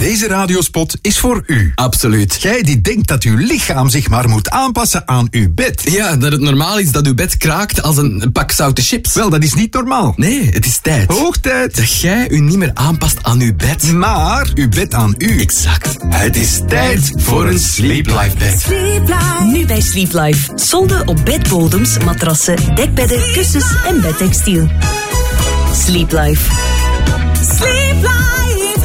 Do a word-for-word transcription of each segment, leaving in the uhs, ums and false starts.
Deze radiospot is voor u. Absoluut. Jij die denkt dat uw lichaam zich maar moet aanpassen aan uw bed. Ja, dat het normaal is dat uw bed kraakt als een pak zoute chips. Wel, dat is niet normaal. Nee, het is tijd. Hoog tijd. Dat jij u niet meer aanpast aan uw bed. Maar uw bed aan u. Exact. Het is tijd voor een Sleep Life bed. Sleep Life. Nu bij Sleep Life. Solden op bedbodems, matrassen, dekbedden, kussens en bedtextiel. Sleep Life. Sleep Life.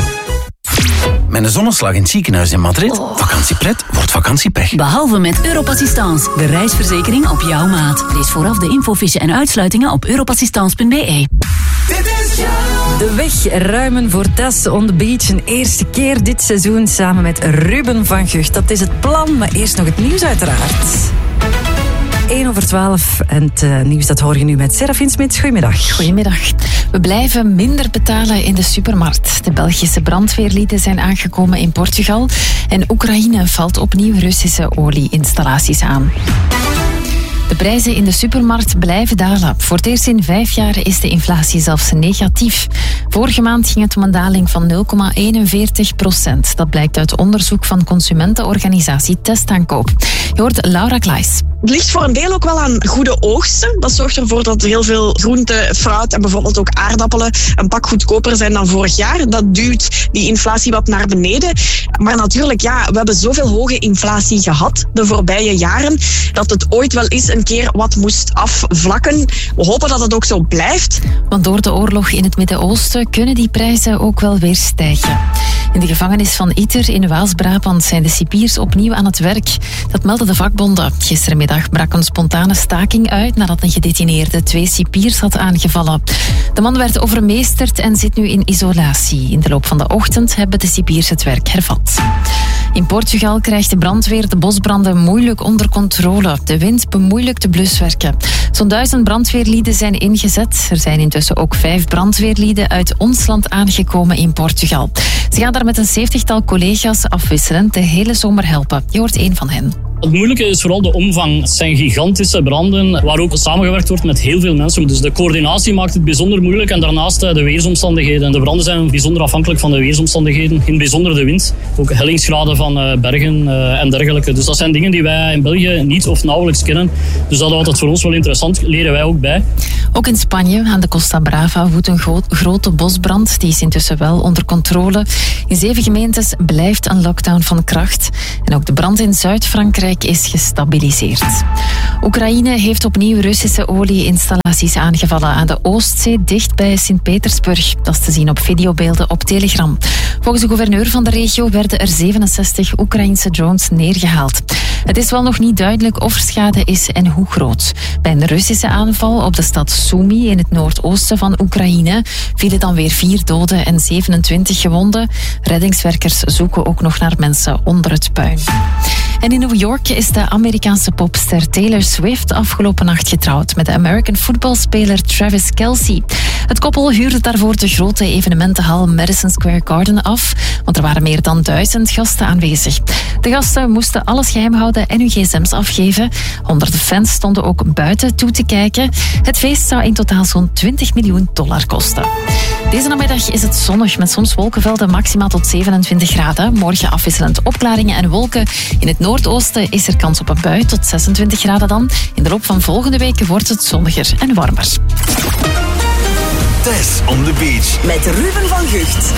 Met een zonneslag in het ziekenhuis in Madrid. Oh. Vakantiepret wordt vakantiepech. Behalve met Europassistance, de reisverzekering op jouw maat. Lees vooraf de infofiche en uitsluitingen op europassistance punt b e. De weg ruimen voor Tess on the Beach. Een eerste keer dit seizoen samen met Ruben van Gucht. Dat is het plan, maar eerst nog het nieuws uiteraard. één over twaalf en het uh, nieuws dat hoor je nu met Serafin Smits. Goedemiddag. Goedemiddag. We blijven minder betalen in de supermarkt. De Belgische brandweerlieden zijn aangekomen in Portugal en Oekraïne valt opnieuw Russische olieinstallaties aan. De prijzen in de supermarkt blijven dalen. Voor het eerst in vijf jaar is de inflatie zelfs negatief. Vorige maand ging het om een daling van nul komma eenenveertig procent. Dat blijkt uit onderzoek van consumentenorganisatie Testaankoop. Je hoort Laura Klaes. Het ligt voor een deel ook wel aan goede oogsten. Dat zorgt ervoor dat heel veel groente, fruit en bijvoorbeeld ook aardappelen een pak goedkoper zijn dan vorig jaar. Dat duwt die inflatie wat naar beneden. Maar natuurlijk, ja, we hebben zoveel hoge inflatie gehad de voorbije jaren, dat het ooit wel eens een keer wat moest afvlakken. We hopen dat het ook zo blijft. Want door de oorlog in het Midden-Oosten kunnen die prijzen ook wel weer stijgen. In de gevangenis van Iter in Waals-Brabant zijn de cipiers opnieuw aan het werk. Dat melden de vakbonden. Gistermiddag brak een spontane staking uit nadat een gedetineerde twee cipiers had aangevallen. De man werd overmeesterd en zit nu in isolatie. In de loop van de ochtend hebben de cipiers het werk hervat. In Portugal krijgt de brandweer de bosbranden moeilijk onder controle. De wind bemoeilijkt de bluswerken. Zo'n duizend brandweerlieden zijn ingezet. Er zijn intussen ook vijf brandweerlieden uit ons land aangekomen in Portugal. Ze gaan daar met een zeventigtal collega's afwisselend de hele zomer helpen. Je hoort één van hen. Het moeilijke is vooral de omvang. Het zijn gigantische branden waar ook samengewerkt wordt met heel veel mensen. Dus de coördinatie maakt het bijzonder moeilijk. En daarnaast de weersomstandigheden. De branden zijn bijzonder afhankelijk van de weersomstandigheden. In het bijzonder de wind. Ook hellingsgraden van bergen en dergelijke. Dus dat zijn dingen die wij in België niet of nauwelijks kennen. Dus dat is altijd voor ons wel interessant. Leren wij ook bij. Ook in Spanje, aan de Costa Brava, woedt een gro- grote bosbrand. Die is intussen wel onder controle. In zeven gemeentes blijft een lockdown van kracht. En ook de brand in Zuid-Frankrijk is gestabiliseerd. Oekraïne heeft opnieuw Russische olieinstallaties aangevallen aan de Oostzee, dicht bij Sint-Petersburg. Dat is te zien op videobeelden op Telegram. Volgens de gouverneur van de regio werden er zevenenzestig Oekraïnse drones neergehaald. Het is wel nog niet duidelijk of er schade is en hoe groot. Bij een Russische aanval op de stad Sumy in het noordoosten van Oekraïne vielen dan weer vier doden en zevenentwintig gewonden. Reddingswerkers zoeken ook nog naar mensen onder het puin. En in New York is de Amerikaanse popster Taylor Swift afgelopen nacht getrouwd met de American footballspeler Travis Kelce. Het koppel huurde daarvoor de grote evenementenhal Madison Square Garden af, want er waren meer dan duizend gasten aanwezig. De gasten moesten alles geheim houden en hun gsm's afgeven. Honderden fans stonden ook buiten toe te kijken. Het feest zou in totaal zo'n twintig miljoen dollar kosten. Deze namiddag is het zonnig met soms wolkenvelden, maximaal tot zevenentwintig graden. Morgen afwisselend opklaringen en wolken. In het noordoosten is er kans op een bui tot zesentwintig graden dan. In de loop van volgende week wordt het zonniger en warmer. Tess on the Beach. Met Ruben van Gucht.